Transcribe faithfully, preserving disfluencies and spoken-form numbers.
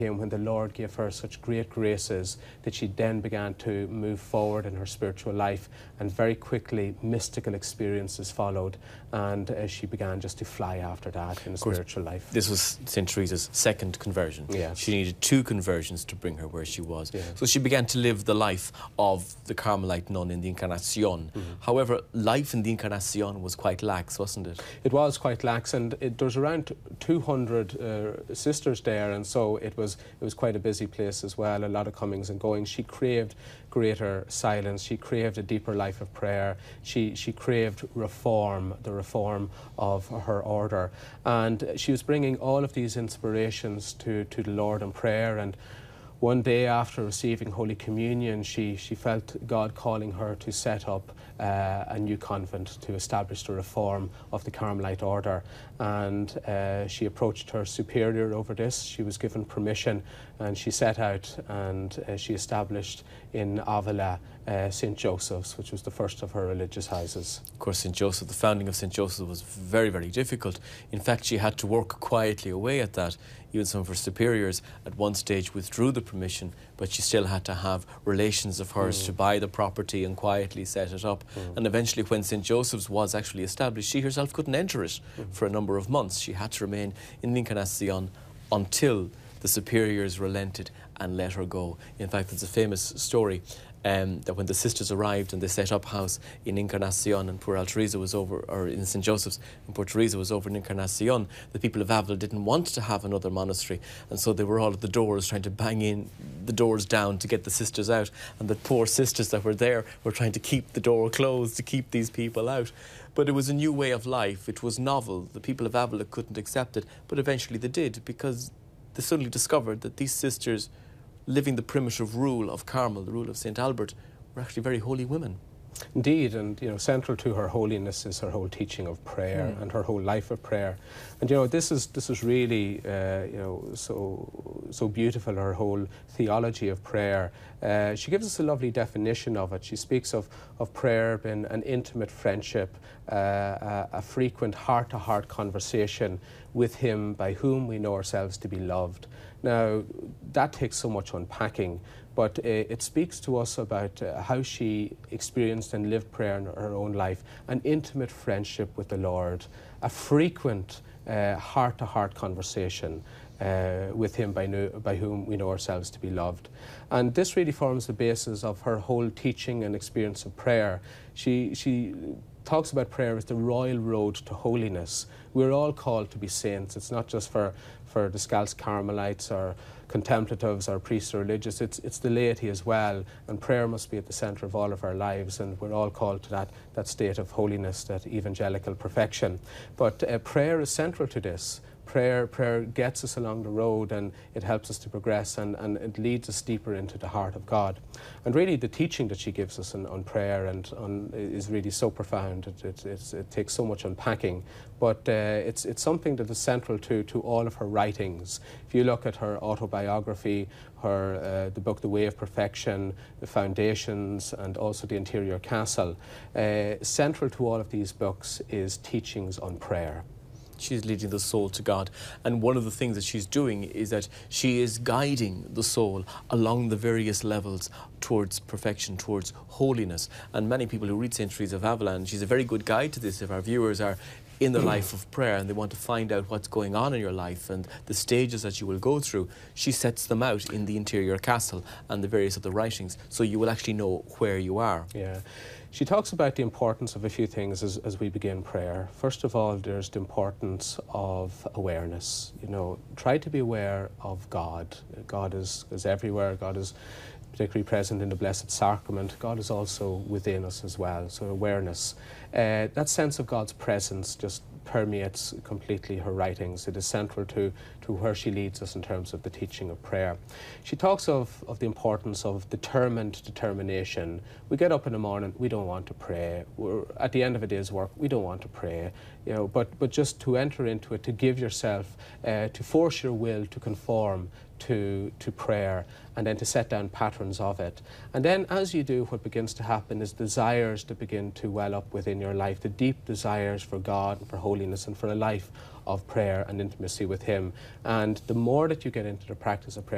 when the Lord gave her such great graces that she then began to move forward in her spiritual life, and very quickly mystical experiences followed, and uh, she began just to fly after that in the spiritual life. This was Saint Teresa's second conversion. Yes. She needed two conversions to bring her where she was. Yes. So she began to live the life of the Carmelite nun in the Encarnacion. Mm-hmm. However, life in the Encarnacion was quite lax, wasn't it? It was quite lax, and it, there was around two hundred uh, sisters there, and so it was It was quite a busy place as well, a lot of comings and goings. She craved greater silence. She craved a deeper life of prayer. She, she craved reform, the reform of her order. And she was bringing all of these inspirations to, to the Lord in prayer. And one day after receiving Holy Communion, she, she felt God calling her to set up uh, a new convent, to establish the reform of the Carmelite order. And uh, she approached her superior over this. She was given permission, and she set out, and uh, she established in Avila uh, Saint Joseph's, which was the first of her religious houses. Of course, Saint Joseph, the founding of Saint Joseph was very, very difficult. In fact, she had to work quietly away at that. Even some of her superiors at one stage withdrew the permission, but she still had to have relations of hers mm. to buy the property and quietly set it up. Mm. And eventually, when Saint Joseph's was actually established, she herself couldn't enter it mm. for a number of months. She had to remain in the Encarnacion until the superiors relented and let her go. In fact, there's a famous story um, that when the sisters arrived and they set up house in Encarnacion, and poor Teresa was over, or in Saint Joseph's, and poor Teresa was over in Encarnacion, the people of Avila didn't want to have another monastery, and so they were all at the doors trying to bang in the doors down to get the sisters out, and the poor sisters that were there were trying to keep the door closed to keep these people out. But it was a new way of life. It was novel. The people of Avila couldn't accept it, but eventually they did, because they suddenly discovered that these sisters, living the primitive rule of Carmel, the rule of Saint Albert, were actually very holy women. Indeed, and you know, central to her holiness is her whole teaching of prayer mm. and her whole life of prayer. And you know, this is this is really uh, you know so so beautiful. Her whole theology of prayer. Uh, she gives us a lovely definition of it. She speaks of of prayer being an intimate friendship, uh, a, a frequent heart-to-heart conversation with Him by whom we know ourselves to be loved. Now, that takes so much unpacking, but uh, it speaks to us about uh, how she experienced and lived prayer in her own life, an intimate friendship with the Lord, a frequent uh, heart-to-heart conversation uh, with Him by, know, by whom we know ourselves to be loved. And this really forms the basis of her whole teaching and experience of prayer. She, she talks about prayer as the royal road to holiness. We're all called to be saints. It's not just for, for the Scots Carmelites or contemplatives or priests or religious. It's, it's the laity as well, and prayer must be at the centre of all of our lives, and we're all called to that, that state of holiness, that evangelical perfection. But uh, prayer is central to this. Prayer, prayer gets us along the road, and it helps us to progress, and, and it leads us deeper into the heart of God. And really the teaching that she gives us on, on prayer and on, is really so profound. It, it, it's, it takes so much unpacking, but uh, it's, it's something that is central to, to all of her writings. If you look at her autobiography, her, uh, the book The Way of Perfection, The Foundations, and also The Interior Castle, uh, central to all of these books is teachings on prayer. She's leading the soul to God. And one of the things that she's doing is that she is guiding the soul along the various levels towards perfection, towards holiness. And many people who read Saint Teresa of Avila, and she's a very good guide to this if our viewers are in the life of prayer and they want to find out what's going on in your life and the stages that you will go through, she sets them out in The Interior Castle and the various other writings, so you will actually know where you are. Yeah. She talks about the importance of a few things as, as we begin prayer. First of all, there's the importance of awareness. You know, try to be aware of God. God is, is everywhere. God is particularly present in the Blessed Sacrament. God is also within us as well, so awareness. Uh, that sense of God's presence just permeates completely her writings. It is central to, to where she leads us in terms of the teaching of prayer. She talks of, of the importance of determined determination. We get up in the morning, we don't want to pray. We're, at the end of a day's work, we don't want to pray. You know, but, but just to enter into it, to give yourself, uh, to force your will to conform to, to prayer, and then to set down patterns of it. And then as you do, what begins to happen is desires that begin to well up within your life, the deep desires for God and for holiness and for a life of prayer and intimacy with Him. And the more that you get into the practice of prayer,